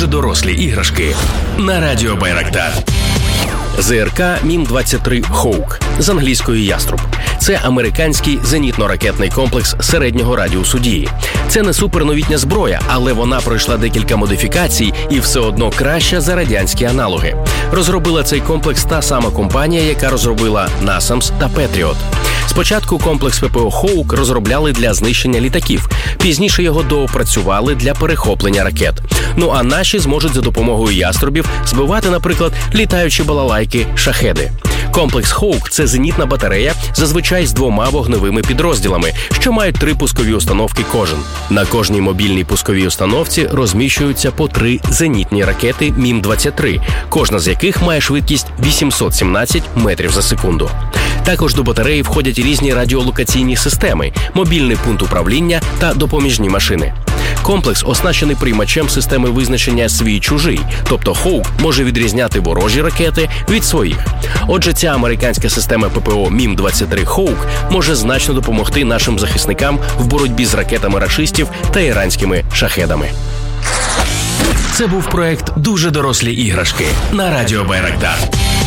дуже дорослі іграшки на радіо Байрактар. ЗРК Мім-23 «Хоук» з англійської «Яструб». Це американський зенітно-ракетний комплекс середнього радіусу дії. Це не суперновітня зброя, але вона пройшла декілька модифікацій і все одно краща за радянські аналоги. Розробила цей комплекс та сама компанія, яка розробила NASAMS та Patriot. Спочатку комплекс ППО «Хоук» розробляли для знищення літаків, пізніше його доопрацювали для перехоплення ракет. Ну а наші зможуть за допомогою «Яструбів» збивати, наприклад, літаючі балалайки «Шахеди». Комплекс «Хоук» – це зенітна батарея, зазвичай з 2 вогневими підрозділами, що мають 3 пускові установки кожен. На кожній мобільній пусковій установці розміщуються по 3 зенітні ракети Мім-23, кожна з яких має швидкість 817 метрів за секунду. Також до батареї входять різні радіолокаційні системи, мобільний пункт управління та допоміжні машини. Комплекс оснащений приймачем системи визначення «свій-чужий», тобто «Хоук» може відрізняти ворожі ракети від своїх. Отже, ця американська система ППО Мім-23 «Хоук» може значно допомогти нашим захисникам в боротьбі з ракетами рашистів та іранськими шахедами. Це був проект «Дуже дорослі іграшки» на радіо Байрактар.